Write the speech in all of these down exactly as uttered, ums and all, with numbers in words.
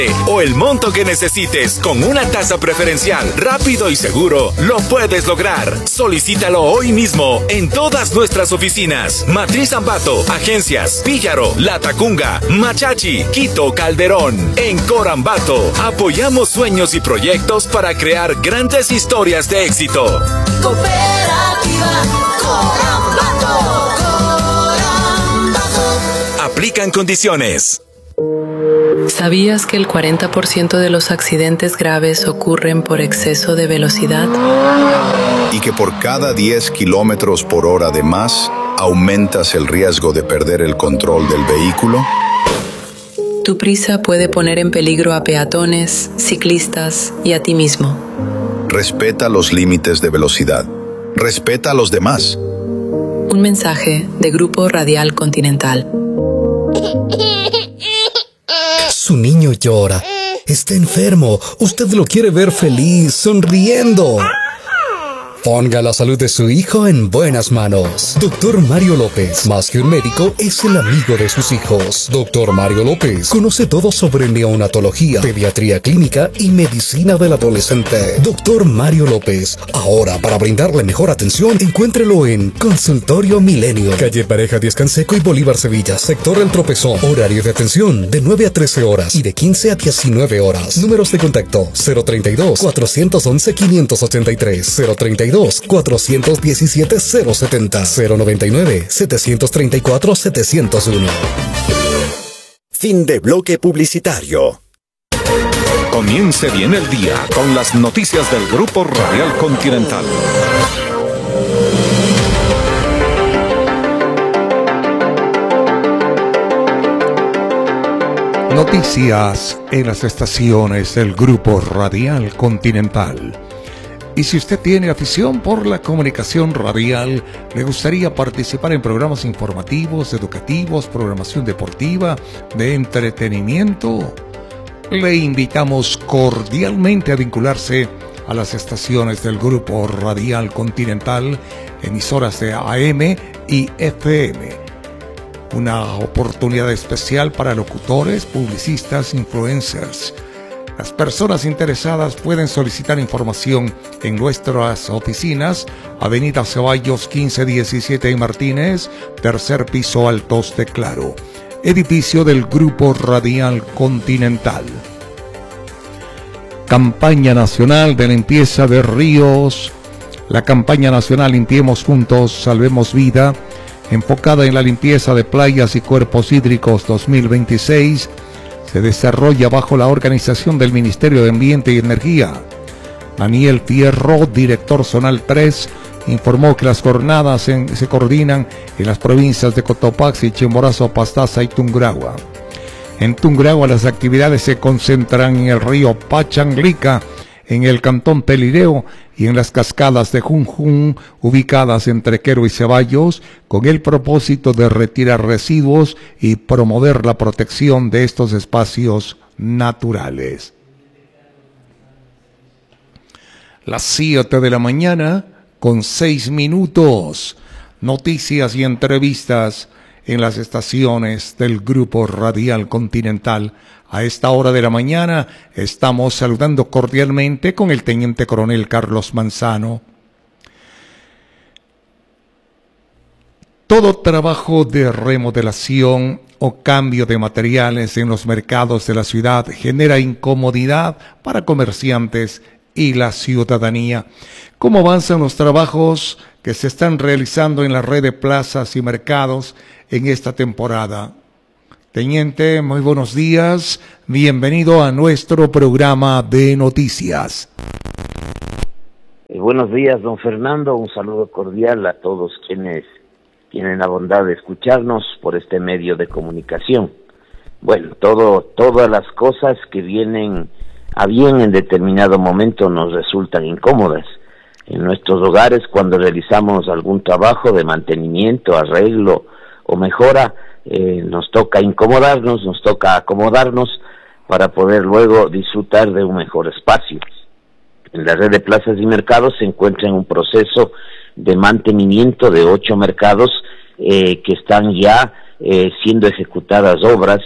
o el monto que necesites con una tasa preferencial, rápido y seguro, lo puedes lograr. Solicítalo hoy mismo en todas nuestras oficinas. Matriz Ambato, Agencias, Píllaro, Latacunga, Machachi, Quito, Calderón. En Corambato, apoyamos sueños y proyectos para crear grandes historias de éxito. Cooperativa Corambato. Corambato. Aplican condiciones. ¿Sabías que el cuarenta por ciento de los accidentes graves ocurren por exceso de velocidad? Y que por cada diez kilómetros por hora de más, aumentas el riesgo de perder el control del vehículo. Tu prisa puede poner en peligro a peatones, ciclistas y a ti mismo. Respeta los límites de velocidad. Respeta a los demás. Un mensaje de Grupo Radial Continental. Su niño llora. Está enfermo. Usted lo quiere ver feliz, sonriendo. Ponga la salud de su hijo en buenas manos. Doctor Mario López, más que un médico, es el amigo de sus hijos. Doctor Mario López conoce todo sobre neonatología, pediatría clínica y medicina del adolescente. Doctor Mario López, ahora para brindarle mejor atención, encuéntrelo en Consultorio Milenio, calle Pareja Díaz Canseco y Bolívar Sevilla, sector El Tropezón. Horario de atención de nueve a trece horas y de quince a diecinueve horas. Números de contacto cero treinta y dos, cuatrocientos once, quinientos ochenta y tres, cero treinta y dos, cuatrocientos diecisiete, cero setenta, cero noventa y nueve, setecientos treinta y cuatro, setecientos uno. Fin de bloque publicitario. Comience bien el día con las noticias del Grupo Radial Continental. Noticias en las estaciones del Grupo Radial Continental. Y si usted tiene afición por la comunicación radial, le gustaría participar en programas informativos, educativos, programación deportiva, de entretenimiento, le invitamos cordialmente a vincularse a las estaciones del Grupo Radial Continental, emisoras de A M y F M. Una oportunidad especial para locutores, publicistas, influencers. Las personas interesadas pueden solicitar información en nuestras oficinas, Avenida Ceballos quince diecisiete y Martínez, tercer piso, Altos de Claro, edificio del Grupo Radial Continental. Campaña Nacional de Limpieza de Ríos. La campaña nacional Limpiemos Juntos, Salvemos Vida, enfocada en la limpieza de playas y cuerpos hídricos dos mil veintiséis, se desarrolla bajo la organización del Ministerio de Ambiente y Energía. Daniel Fierro, director zonal tres, informó que las jornadas en, se coordinan en las provincias de Cotopaxi, Chimborazo, Pastaza y Tungurahua. En Tungurahua las actividades se concentran en el río Pachanglica, en el cantón Pelireo y en las cascadas de Junjún, ubicadas entre Quero y Ceballos, con el propósito de retirar residuos y promover la protección de estos espacios naturales. Las siete de la mañana con seis minutos. Noticias y entrevistas en las estaciones del Grupo Radial Continental. A esta hora de la mañana estamos saludando cordialmente con el Teniente Coronel Carlos Manzano. Todo trabajo de remodelación o cambio de materiales en los mercados de la ciudad genera incomodidad para comerciantes y la ciudadanía. ¿Cómo avanzan los trabajos que se están realizando en la red de plazas y mercados en esta temporada? Teniente, muy buenos días. Bienvenido a nuestro programa de noticias. Eh, buenos días, don Fernando. Un saludo cordial a todos quienes tienen la bondad de escucharnos por este medio de comunicación. Bueno, todo, todas las cosas que vienen a bien en determinado momento nos resultan incómodas. En nuestros hogares, cuando realizamos algún trabajo de mantenimiento, arreglo o mejora, Eh, nos toca incomodarnos, nos toca acomodarnos para poder luego disfrutar de un mejor espacio. En la red de plazas y mercados se encuentra en un proceso de mantenimiento de ocho mercados eh, que están ya eh, siendo ejecutadas obras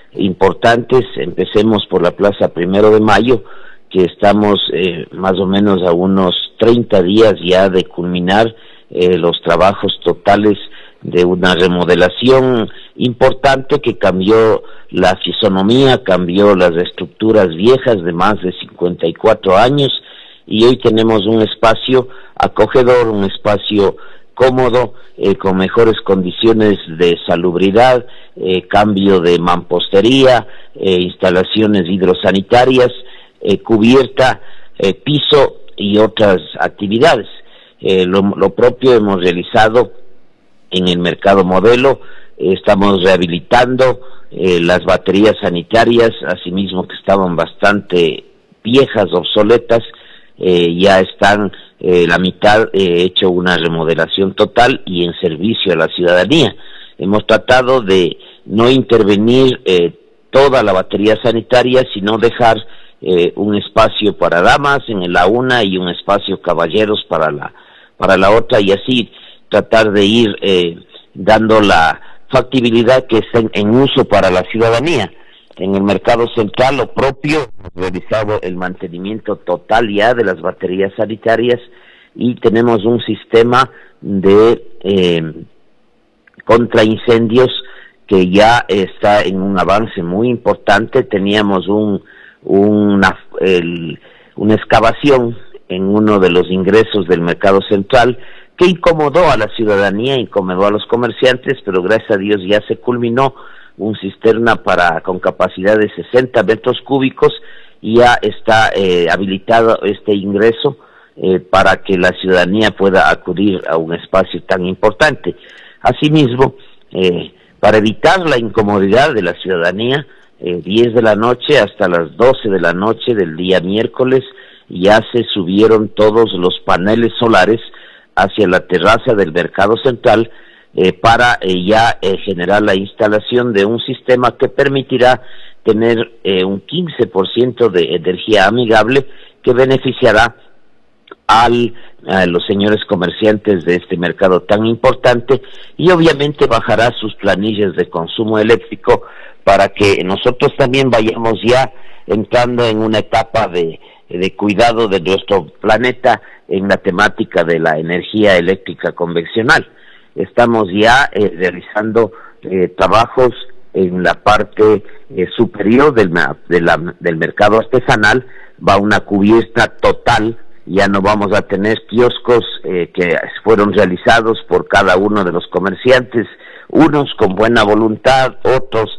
importantes. Empecemos por la Plaza Primero de Mayo, que estamos eh, más o menos a unos treinta días ya de culminar eh, los trabajos totales de una remodelación importante que cambió la fisonomía, cambió las estructuras viejas de más de cincuenta y cuatro años, y hoy tenemos un espacio acogedor, un espacio cómodo, eh, con mejores condiciones de salubridad, eh, cambio de mampostería, eh, instalaciones hidrosanitarias, eh, cubierta, eh, piso y otras actividades. Eh, lo, lo propio hemos realizado en el mercado modelo. Eh, estamos rehabilitando eh, las baterías sanitarias, asimismo que estaban bastante viejas, obsoletas, eh, ya están eh, la mitad eh, hecho una remodelación total y en servicio a la ciudadanía. Hemos tratado de no intervenir eh, toda la batería sanitaria, sino dejar eh, un espacio para damas en la una y un espacio caballeros para la para la otra, y así tratar de ir eh, dando la factibilidad que está en, en uso para la ciudadanía. En el mercado central, lo propio, hemos realizado el mantenimiento total ya de las baterías sanitarias y tenemos un sistema de eh, contraincendios que ya está en un avance muy importante. Teníamos un una, el, una excavación en uno de los ingresos del mercado central que incomodó a la ciudadanía, incomodó a los comerciantes, pero gracias a Dios ya se culminó un cisterna para con capacidad de sesenta metros cúbicos y ya está eh, habilitado este ingreso eh, para que la ciudadanía pueda acudir a un espacio tan importante. Asimismo, eh, para evitar la incomodidad de la ciudadanía, eh, diez de la noche hasta las doce de la noche del día miércoles ya se subieron todos los paneles solares hacia la terraza del mercado central eh, para eh, ya eh, generar la instalación de un sistema que permitirá tener eh, un quince por ciento de energía amigable que beneficiará al, a los señores comerciantes de este mercado tan importante, y obviamente bajará sus planillas de consumo eléctrico para que nosotros también vayamos ya entrando en una etapa de, de cuidado de nuestro planeta en la temática de la energía eléctrica convencional. Estamos ya eh, realizando eh, trabajos en la parte eh, superior del, de la, del mercado artesanal. Va una cubierta total, ya no vamos a tener kioscos eh, que fueron realizados por cada uno de los comerciantes, unos con buena voluntad, otros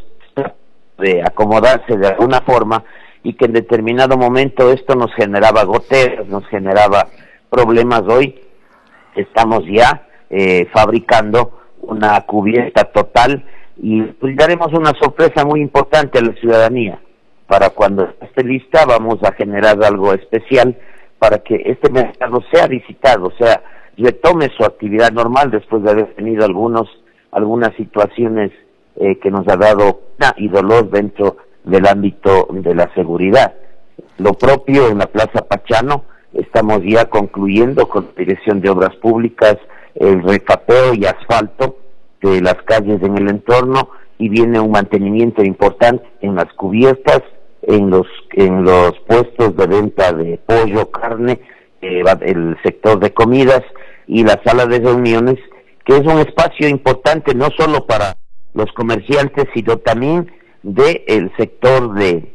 de acomodarse de alguna forma, y que en determinado momento esto nos generaba goteras, nos generaba problemas. Hoy estamos ya eh, fabricando una cubierta total y pues daremos una sorpresa muy importante a la ciudadanía. Para cuando esté lista vamos a generar algo especial para que este mercado sea visitado, o sea, retome su actividad normal después de haber tenido algunos algunas situaciones eh, que nos ha dado pena y dolor dentro del ámbito de la seguridad. Lo propio en la Plaza Pachano, estamos ya concluyendo con la Dirección de Obras Públicas el recapeo y asfalto de las calles en el entorno, y viene un mantenimiento importante en las cubiertas, en los en los puestos de venta de pollo, carne, eh, el sector de comidas y la sala de reuniones, que es un espacio importante no solo para los comerciantes, sino también de el sector de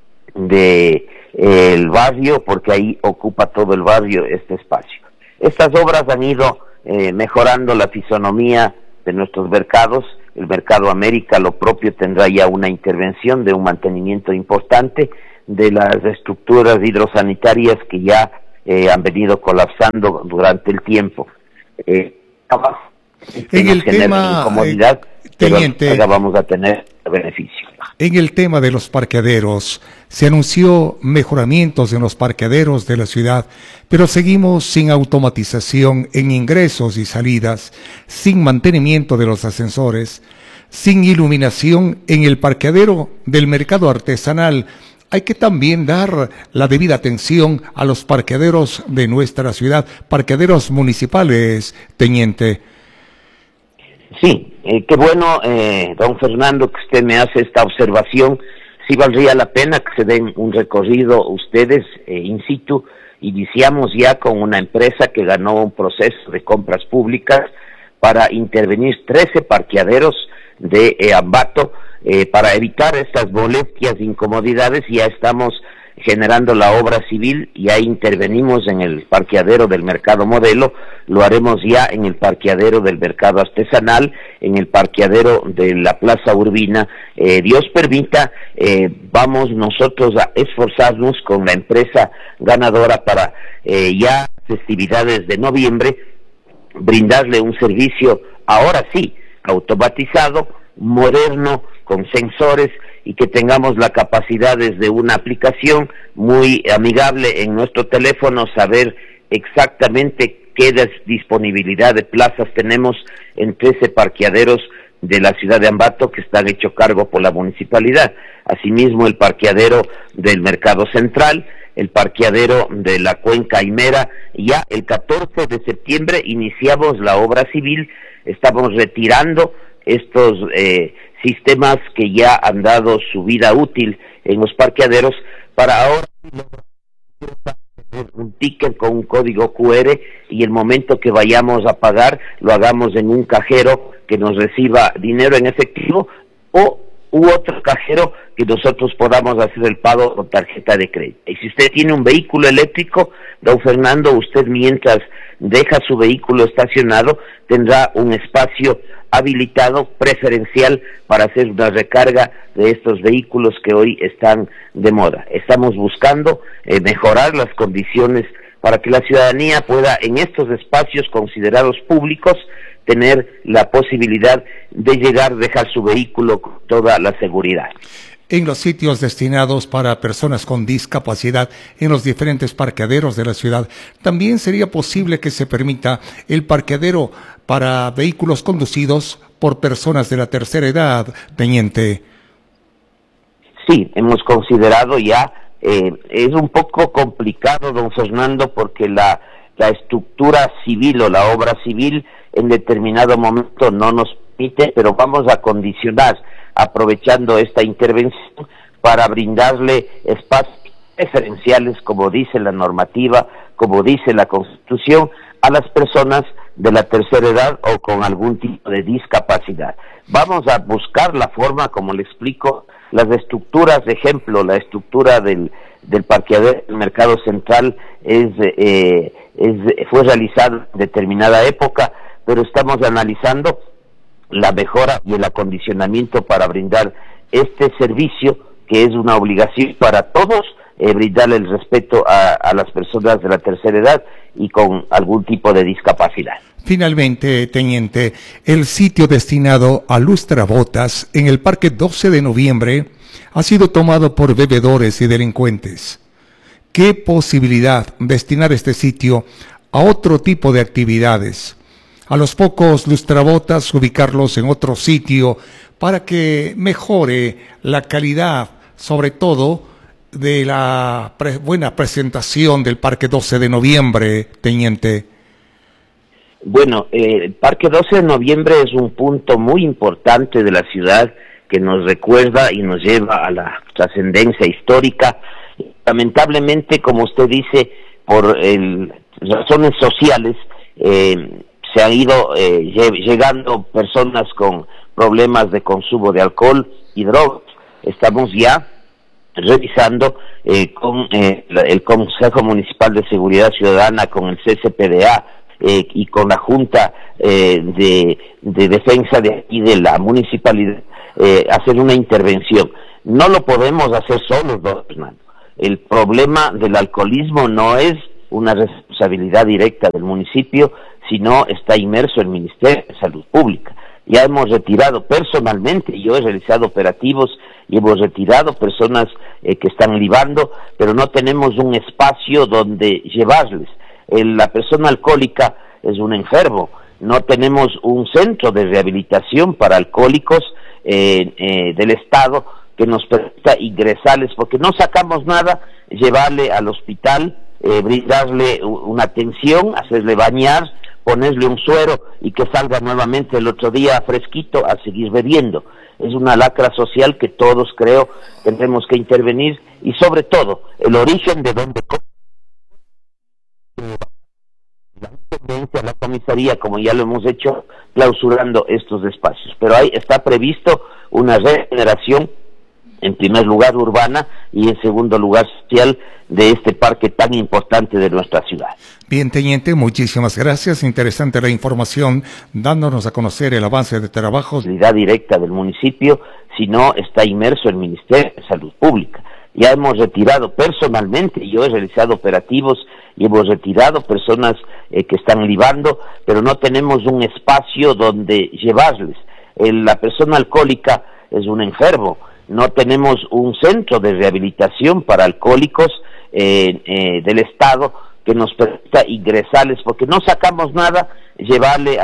de eh, el barrio, porque ahí ocupa todo el barrio este espacio. Estas obras han ido eh, mejorando la fisonomía de nuestros mercados. El Mercado América, lo propio, tendrá ya una intervención de un mantenimiento importante de las estructuras hidrosanitarias que ya eh, han venido colapsando durante el tiempo. Eh, en el tema, incomodidad, eh, pero teniente, vamos a tener beneficio. En el tema de los parqueaderos, se anunció mejoramientos en los parqueaderos de la ciudad, pero seguimos sin automatización en ingresos y salidas, sin mantenimiento de los ascensores, sin iluminación en el parqueadero del mercado artesanal. Hay que también dar la debida atención a los parqueaderos de nuestra ciudad, parqueaderos municipales, teniente. Sí, eh, qué bueno, eh, don Fernando, que usted me hace esta observación. Sí valdría la pena que se den un recorrido ustedes eh, in situ. Iniciamos ya con una empresa que ganó un proceso de compras públicas para intervenir trece parqueaderos de eh, Ambato eh, para evitar estas molestias e incomodidades. Ya estamos generando la obra civil, ya intervenimos en el parqueadero del Mercado Modelo, lo haremos ya en el parqueadero del Mercado Artesanal, en el parqueadero de la Plaza Urbina. Eh, Dios permita, eh, vamos nosotros a esforzarnos con la empresa ganadora para eh, ya festividades de noviembre, brindarle un servicio, ahora sí, automatizado, moderno, con sensores, y que tengamos la capacidad desde una aplicación muy amigable en nuestro teléfono, saber exactamente qué disponibilidad de plazas tenemos en trece parqueaderos de la ciudad de Ambato que están hecho cargo por la municipalidad. Asimismo, el parqueadero del Mercado Central, el parqueadero de la Cuenca Aymera. Ya el catorce de septiembre iniciamos la obra civil, estamos retirando estos eh, sistemas que ya han dado su vida útil en los parqueaderos, para ahora tener un ticket con un código cu erre, y el momento que vayamos a pagar lo hagamos en un cajero que nos reciba dinero en efectivo, o u otro cajero que nosotros podamos hacer el pago con tarjeta de crédito. Y si usted tiene un vehículo eléctrico, don Fernando, usted mientras deja su vehículo estacionado tendrá un espacio habilitado preferencial para hacer una recarga de estos vehículos que hoy están de moda. Estamos buscando eh, mejorar las condiciones para que la ciudadanía pueda, en estos espacios considerados públicos, tener la posibilidad de llegar, dejar su vehículo con toda la seguridad. En los sitios destinados para personas con discapacidad en los diferentes parqueaderos de la ciudad, también sería posible que se permita el parqueadero para vehículos conducidos por personas de la tercera edad, teniente. Sí, hemos considerado ya, eh, es un poco complicado, don Fernando, porque la, la estructura civil o la obra civil en determinado momento no nos permite, pero vamos a condicionar, aprovechando esta intervención, para brindarle espacios preferenciales, como dice la normativa, como dice la Constitución, a las personas de la tercera edad o con algún tipo de discapacidad. Vamos a buscar la forma, como le explico, las estructuras, de ejemplo, la estructura del, del parqueadero del Mercado Central es, eh, es fue realizada en determinada época, pero estamos analizando la mejora y el acondicionamiento para brindar este servicio, que es una obligación para todos, eh, brindarle el respeto a, a las personas de la tercera edad y con algún tipo de discapacidad. Finalmente, teniente, el sitio destinado a lustrabotas en el Parque doce de noviembre ha sido tomado por bebedores y delincuentes. ¿Qué posibilidad destinar este sitio a otro tipo de actividades? A los pocos lustrabotas ubicarlos en otro sitio para que mejore la calidad, sobre todo de la pre- buena presentación del Parque doce de noviembre, teniente. Bueno, eh, el Parque doce de noviembre es un punto muy importante de la ciudad que nos recuerda y nos lleva a la trascendencia histórica. Lamentablemente, como usted dice, por el, razones sociales, eh, se han ido eh, llegando personas con problemas de consumo de alcohol y drogas. Estamos ya revisando eh, con eh, el Consejo Municipal de Seguridad Ciudadana, con el C C P D A eh, y con la Junta eh, de, de Defensa de aquí de la municipalidad, eh, hacer una intervención. No lo podemos hacer solos, don Fernando. El problema del alcoholismo no es una responsabilidad directa del municipio, sino está inmerso el Ministerio de Salud Pública. Ya hemos retirado personalmente, yo he realizado operativos y hemos retirado personas eh, que están libando, pero no tenemos un espacio donde llevarles. El, la persona alcohólica es un enfermo, no tenemos un centro de rehabilitación para alcohólicos eh, eh, del Estado que nos permita ingresarles, porque no sacamos nada, llevarle al hospital, eh, brindarle una atención, hacerle bañar, ponerle un suero y que salga nuevamente el otro día fresquito a seguir bebiendo. Es una lacra social que todos, creo, tendremos que intervenir, y sobre todo el origen de donde la tendencia a la comisaría, como ya lo hemos hecho, clausurando estos espacios. Pero ahí está previsto una regeneración, en primer lugar urbana y en segundo lugar social, de este parque tan importante de nuestra ciudad. Bien, teniente, muchísimas gracias. Interesante la información, dándonos a conocer el avance de trabajos. Directa del municipio, sino está inmerso el Ministerio de Salud Pública. Ya hemos retirado personalmente, yo he realizado operativos y hemos retirado personas eh, que están libando, pero no tenemos un espacio donde llevarles. El, la persona alcohólica es un enfermo, no tenemos un centro de rehabilitación para alcohólicos eh, eh, del Estado que nos permita ingresarles, porque no sacamos nada, llevarle